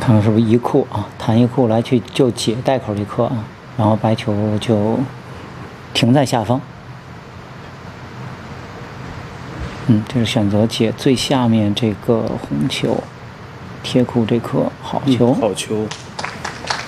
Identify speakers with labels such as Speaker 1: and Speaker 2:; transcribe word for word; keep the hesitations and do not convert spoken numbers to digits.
Speaker 1: 看看是不是一库啊？弹一库来去就解带口一颗啊，然后白球就停在下方。嗯，这是选择解最下面这个红球，贴库这颗好球，
Speaker 2: 嗯、好球。